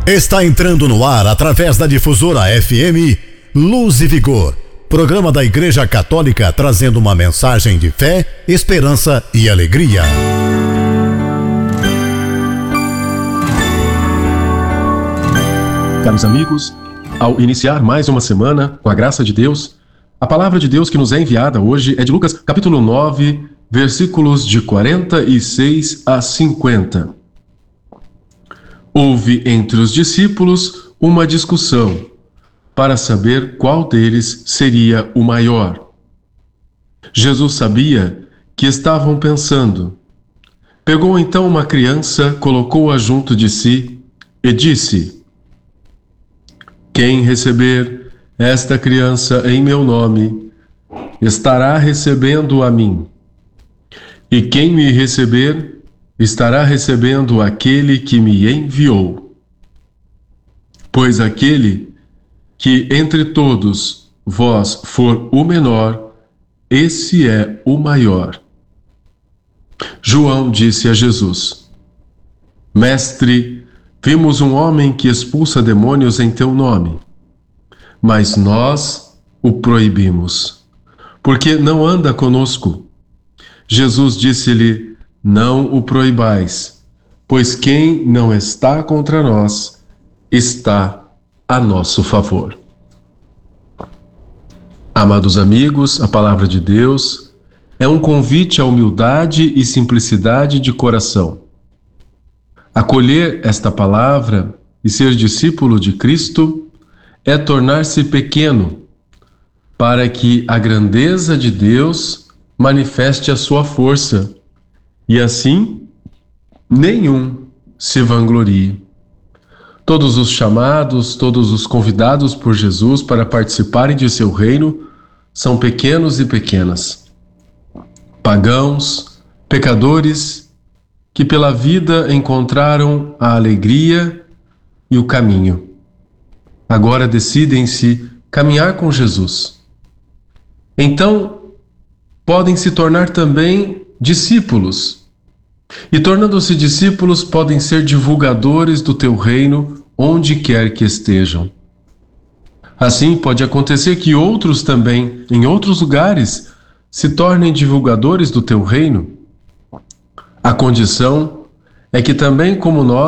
Está entrando no ar através da difusora FM Luz e Vigor, programa da Igreja Católica trazendo uma mensagem de fé, esperança e alegria. Caros amigos, ao iniciar mais uma semana, com a graça de Deus, a palavra de Deus que nos é enviada hoje é de Lucas capítulo 9, versículos de 46 a 50. Houve entre os discípulos uma discussão para saber qual deles seria o maior. Jesus sabia que estavam pensando. Pegou então uma criança, colocou-a junto de si e disse: Quem receber esta criança em meu nome, estará recebendo a mim. E quem me receber, estará recebendo aquele que me enviou. Pois aquele que entre todos vós for o menor, esse é o maior. João disse a Jesus: Mestre, vimos um homem que expulsa demônios em teu nome, mas nós o proibimos, porque não anda conosco. Jesus disse-lhe: Não o proibais, pois quem não está contra nós, está a nosso favor. Amados amigos, a palavra de Deus é um convite à humildade e simplicidade de coração. Acolher esta palavra e ser discípulo de Cristo é tornar-se pequeno, para que a grandeza de Deus manifeste a sua força, e assim nenhum se vanglorie. Todos os chamados, todos os convidados por Jesus para participarem de seu reino são pequenos e pequenas. Pagãos, pecadores, que pela vida encontraram a alegria e o caminho. Agora decidem-se caminhar com Jesus. Então, podem se tornar também discípulos. E tornando-se discípulos, podem ser divulgadores do teu reino onde quer que estejam. Assim, pode acontecer que outros também, em outros lugares, se tornem divulgadores do teu reino. A condição é que também, como nós,